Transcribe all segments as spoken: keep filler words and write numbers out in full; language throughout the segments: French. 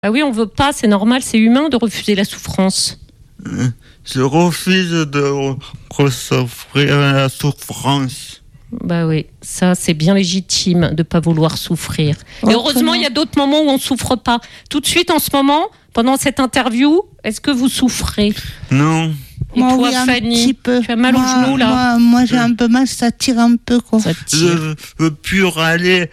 Ah oui, on veut pas, c'est normal, c'est humain de refuser la souffrance. Je refuse de recevoir la souffrance. Bah oui, ça c'est bien légitime de pas vouloir souffrir. Et heureusement, il y a d'autres moments où on souffre pas. Tout de suite, en ce moment, pendant cette interview, est-ce que vous souffrez ? Non. Et moi, toi, oui, un Fanny, petit peu. tu as mal moi, au genou là ? Moi, moi j'ai un peu mal, ça tire un peu quoi. Ça Je tire. veux plus aller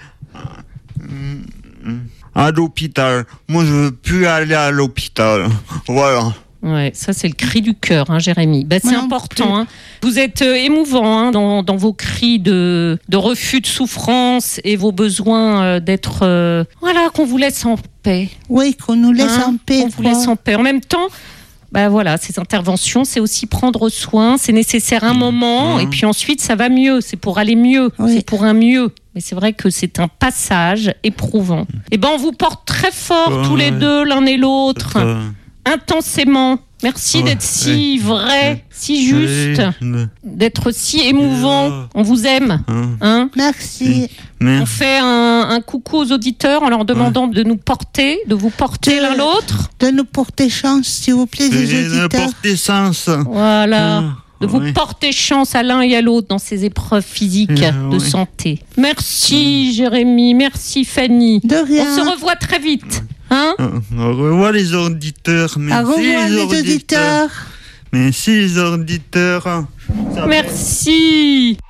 à l'hôpital. Moi, je veux plus aller à l'hôpital. Voilà. Ouais, ça c'est le cri du cœur, hein, Jérémy. Bah, c'est Moi non important. Hein. Vous êtes euh, émouvant hein, dans, dans vos cris de, de refus de souffrance et vos besoins euh, d'être... Euh, voilà, qu'on vous laisse en paix. Oui, qu'on nous laisse Hein, en paix. qu'on vous quoi. laisse en paix. En même temps, bah voilà, ces interventions, c'est aussi prendre soin. C'est nécessaire un moment Mmh. et puis ensuite ça va mieux. C'est pour aller mieux. Oui. C'est pour un mieux. Mais c'est vrai que c'est un passage éprouvant. Et ben on vous porte très fort Ouais, tous les ouais. deux, l'un et l'autre. Euh, Intensément. Merci Ouais, d'être si vrai, ouais. si juste, euh, d'être si émouvant. On vous aime. hein. Hein Merci. on Merci. fait un, un coucou aux auditeurs en leur demandant de nous porter, de vous porter De- l'un l'autre. De nous porter chance, s'il vous plaît, les Et de auditeurs. porter sens. Voilà. Ah, De vous oui. porter chance à l'un et à l'autre dans ces épreuves physiques Euh, de oui. santé. Merci Jérémy, merci Fanny. De rien. On se revoit très vite. Hein Ah, Au revoir les auditeurs. Au Merci revoir, les auditeurs. Merci les auditeurs. Ça va. Merci.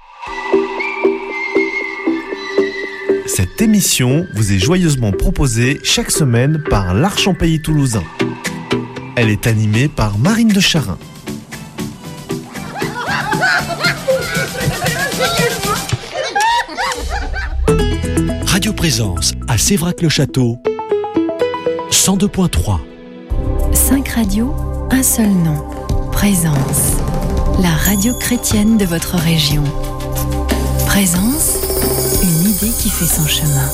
Cette émission vous est joyeusement proposée chaque semaine par l'Arche en Pays Toulousain. Elle est animée par Marine de Charin. Radio Présence à Sévrac-le-Château, cent deux point trois. Cinq radios, un seul nom. Présence. La radio chrétienne de votre région. Présence, une idée qui fait son chemin.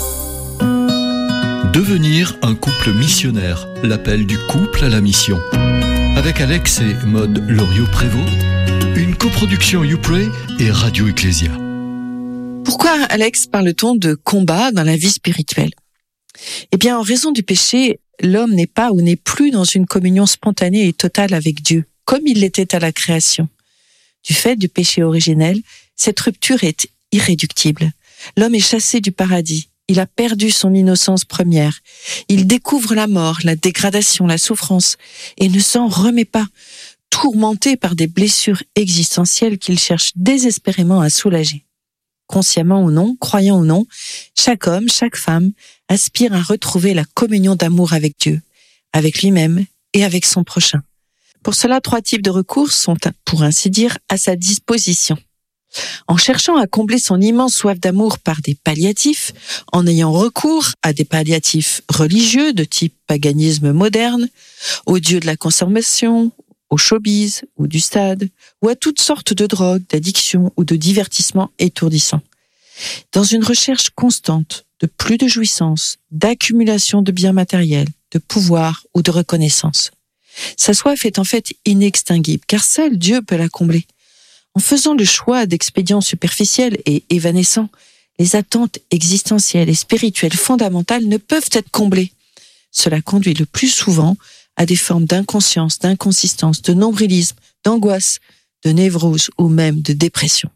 Devenir un couple missionnaire, l'appel du couple à la mission. Avec Alex et Maude Loriot-Prévost, une coproduction YouPray et Radio Ecclésia. Pourquoi, Alex, parle-t-on de combat dans la vie spirituelle ? Eh bien, en raison du péché, l'homme n'est pas ou n'est plus dans une communion spontanée et totale avec Dieu, comme il l'était à la création. Du fait du péché originel, cette rupture est irréductible. L'homme est chassé du paradis. Il a perdu son innocence première. Il découvre la mort, la dégradation, la souffrance, et ne s'en remet pas, tourmenté par des blessures existentielles qu'il cherche désespérément à soulager. Consciemment ou non, croyant ou non, chaque homme, chaque femme aspire à retrouver la communion d'amour avec Dieu, avec lui-même et avec son prochain. Pour cela, trois types de recours sont, pour ainsi dire, à sa disposition. En cherchant à combler son immense soif d'amour par des palliatifs, en ayant recours à des palliatifs religieux de type paganisme moderne, aux dieux de la consommation, au showbiz ou du stade, ou à toutes sortes de drogues, d'addictions ou de divertissements étourdissants. Dans une recherche constante de plus de jouissance, d'accumulation de biens matériels, de pouvoir ou de reconnaissance. Sa soif est en fait inextinguible, car seul Dieu peut la combler. En faisant le choix d'expédients superficiels et évanescents, les attentes existentielles et spirituelles fondamentales ne peuvent être comblées. Cela conduit le plus souvent à des formes d'inconscience, d'inconsistance, de nombrilisme, d'angoisse, de névrose ou même de dépression.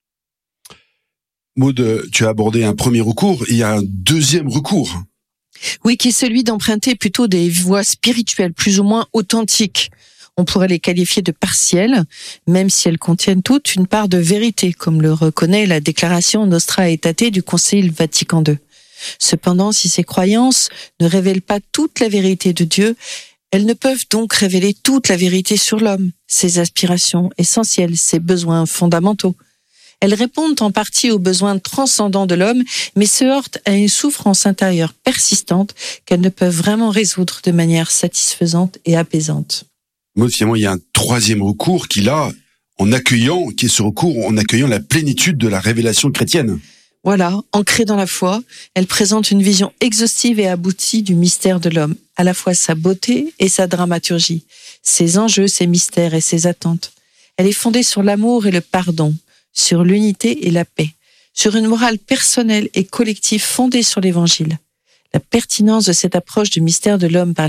Maud, tu as abordé un premier recours, il y a un deuxième recours. Oui, qui est celui d'emprunter plutôt des voies spirituelles plus ou moins authentiques. On pourrait les qualifier de partielles, même si elles contiennent toutes une part de vérité, comme le reconnaît la déclaration Nostra Aetate du Concile Vatican deux. Cependant, si ces croyances ne révèlent pas toute la vérité de Dieu, elles ne peuvent donc révéler toute la vérité sur l'homme, ses aspirations essentielles, ses besoins fondamentaux. Elles répondent en partie aux besoins transcendants de l'homme, mais se heurtent à une souffrance intérieure persistante qu'elles ne peuvent vraiment résoudre de manière satisfaisante et apaisante. Maud, finalement, il y a un troisième recours qui, là, en accueillant, qui est ce recours en accueillant la plénitude de la révélation chrétienne. Voilà, ancrée dans la foi, elle présente une vision exhaustive et aboutie du mystère de l'homme, à la fois sa beauté et sa dramaturgie, ses enjeux, ses mystères et ses attentes. Elle est fondée sur l'amour et le pardon, sur l'unité et la paix, sur une morale personnelle et collective fondée sur l'Évangile. La pertinence de cette approche du mystère de l'homme par